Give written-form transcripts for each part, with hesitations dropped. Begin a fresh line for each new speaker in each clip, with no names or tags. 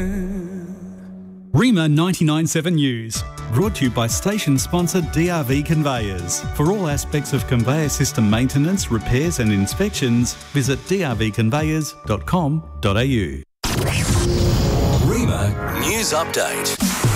Rima 99.7 News, brought to you by station sponsor DRV Conveyors. For all aspects of conveyor system maintenance, repairs and inspections, visit drvconveyors.com.au.
Rima News Update.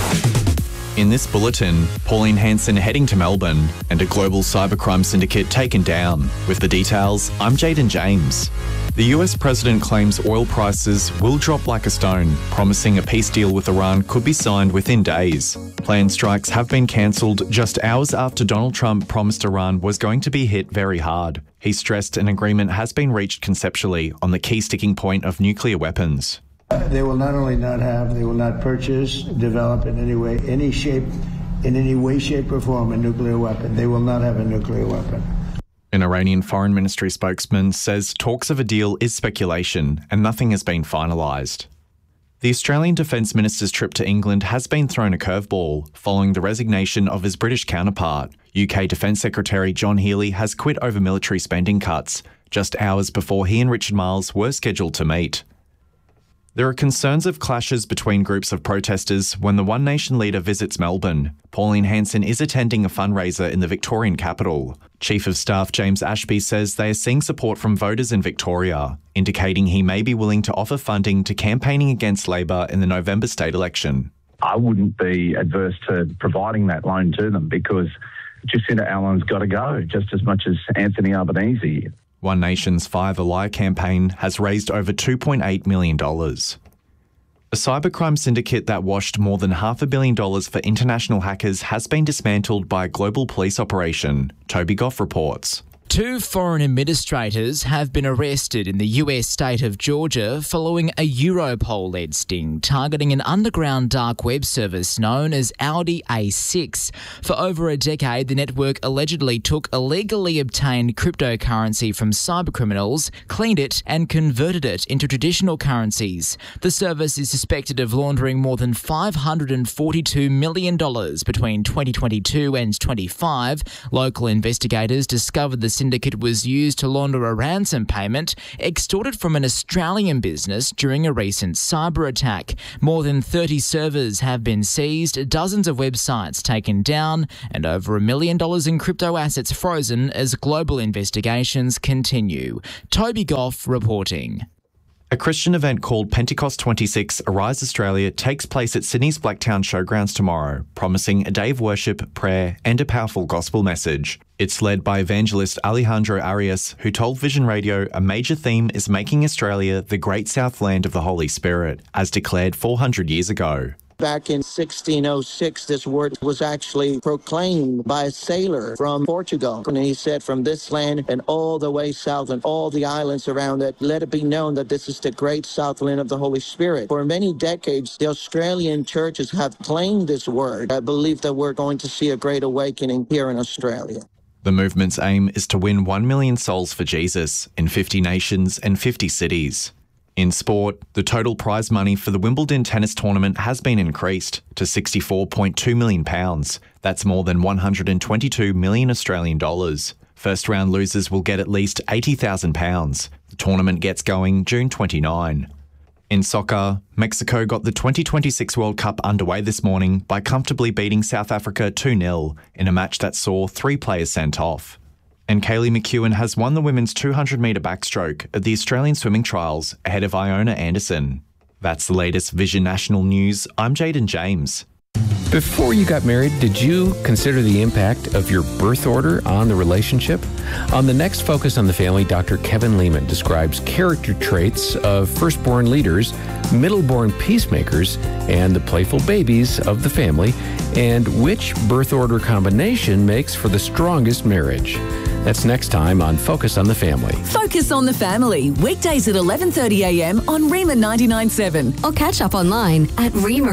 In this bulletin, Pauline Hanson heading to Melbourne and a global cybercrime syndicate taken down. With the details, I'm Jaden James. The US president claims oil prices will drop like a stone, promising a peace deal with Iran could be signed within days. Planned strikes have been cancelled just hours after Donald Trump promised Iran was going to be hit very hard. He stressed an agreement has been reached conceptually on the key sticking point of nuclear weapons.
They will not only not have, they will not purchase, develop in any way, any shape, in any way, shape or form a nuclear weapon. They will not have a nuclear weapon.
An Iranian foreign ministry spokesman says talks of a deal is speculation and nothing has been finalised. The Australian Defence Minister's trip to England has been thrown a curveball following the resignation of his British counterpart. UK Defence Secretary John Healey has quit over military spending cuts, just hours before he and Richard Marles were scheduled to meet. There are concerns of clashes between groups of protesters when the One Nation leader visits Melbourne. Pauline Hanson is attending a fundraiser in the Victorian capital. Chief of Staff James Ashby says they are seeing support from voters in Victoria, indicating he may be willing to offer funding to campaigning against Labor in the November state election.
I wouldn't be adverse to providing that loan to them because Jacinda Allen's got to go just as much as Anthony Albanese.
One Nation's Fire the Lie campaign has raised over $2.8 million. A cybercrime syndicate that washed more than $500 million for international hackers has been dismantled by a global police operation, Toby Goff reports.
2 foreign administrators have been arrested in the US state of Georgia following a Europol-led sting targeting an underground dark web service known as Audi A6. For over a decade, the network allegedly took illegally obtained cryptocurrency from cybercriminals, cleaned it and converted it into traditional currencies. The service is suspected of laundering more than $542 million between 2022 and 25. Local investigators discovered the syndicate was used to launder a ransom payment extorted from an Australian business during a recent cyber attack. More than 30 servers have been seized, dozens of websites taken down, and over $1 million in crypto assets frozen as global investigations continue. Toby Goff reporting.
A Christian event called Pentecost 26 Arise Australia takes place at Sydney's Blacktown Showgrounds tomorrow, promising a day of worship, prayer and a powerful gospel message. It's led by evangelist Alejandro Arias, who told Vision Radio a major theme is making Australia the great Southland of the Holy Spirit, as declared 400 years ago.
Back in 1606, this word was actually proclaimed by a sailor from Portugal. And he said, from this land and all the way south and all the islands around it, let it be known that this is the great Southland of the Holy Spirit. For many decades, the Australian churches have claimed this word. I believe that we're going to see a great awakening here in Australia.
The movement's aim is to win 1 million souls for Jesus in 50 nations and 50 cities. In sport, the total prize money for the Wimbledon tennis tournament has been increased to £64.2 million. That's more than 122 million Australian dollars. First round losers will get at least £80,000. The tournament gets going June 29. In soccer, Mexico got the 2026 World Cup underway this morning by comfortably beating South Africa 2-0 in a match that saw 3 players sent off. And Kaylee McEwen has won the women's 200-metre backstroke at the Australian Swimming Trials ahead of Iona Anderson. That's the latest Vision National News. I'm Jaden James.
Before you got married, did you consider the impact of your birth order on the relationship? On the next Focus on the Family, Dr. Kevin Lehman describes character traits of firstborn leaders, middleborn peacemakers, and the playful babies of the family, and which birth order combination makes for the strongest marriage. That's next time on Focus on the Family.
Focus on the Family, weekdays at 11:30 a.m. on Rima 99.7.
Or catch up online at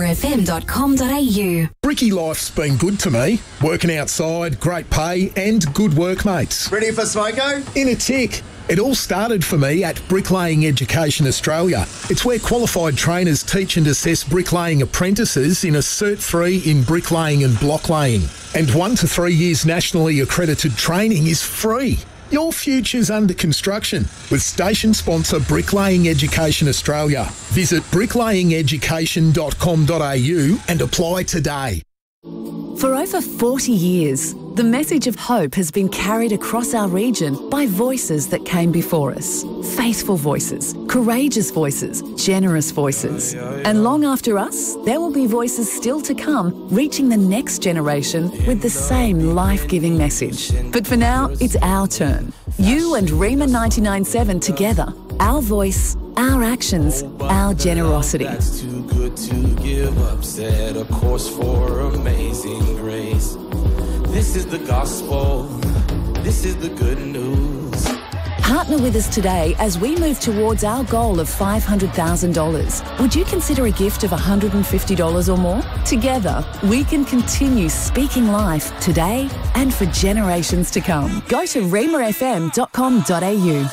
rimafm.com.au.
Bricky life's been good to me. Working outside, great pay and good workmates.
Ready for smoko?
In a tick. It all started for me at Bricklaying Education Australia. It's where qualified trainers teach and assess bricklaying apprentices in a Cert 3 in bricklaying and block laying. And 1 to 3 years nationally accredited training is free. Your future's under construction with station sponsor Bricklaying Education Australia. Visit bricklayingeducation.com.au and apply today.
For over 40 years, the message of hope has been carried across our region by voices that came before us. Faithful voices, courageous voices, generous voices. And long after us, there will be voices still to come, reaching the next generation with the same life-giving message. But for now, it's our turn. You and Rima 99.7 together. Our voice, our actions, our generosity.
That's too good to give up. Set a course for amazing grace. This is the gospel. This is the good news.
Partner with us today as we move towards our goal of $500,000. Would you consider a gift of $150 or more? Together, we can continue speaking life today and for generations to come. Go to remafm.com.au.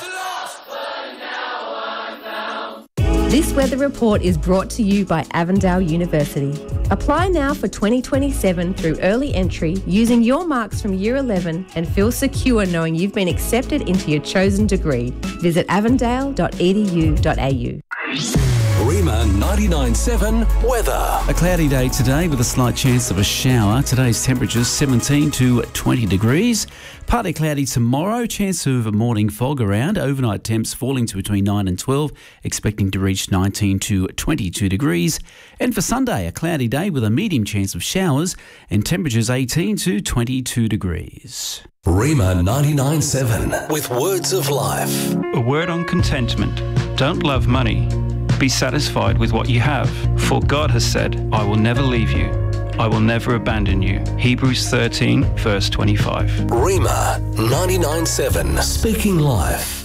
This weather report is brought to you by Avondale University. Apply now for 2027 through early entry using your marks from Year 11 and feel secure knowing you've been accepted into your chosen degree. Visit avondale.edu.au.
Rima 99.7 weather.
A cloudy day today with a slight chance of a shower. Today's temperatures 17 to 20 degrees. Partly cloudy tomorrow, chance of a morning fog around. Overnight temps falling to between 9 and 12, expecting to reach 19 to 22 degrees. And for Sunday, a cloudy day with a medium chance of showers and temperatures 18 to 22 degrees.
Rima 99.7 with words of life.
A word on contentment. Don't love money. Be satisfied with what you have, for God has said, I will never leave you. I will never abandon you. Hebrews 13, verse 25.
Rima 99.7, speaking life.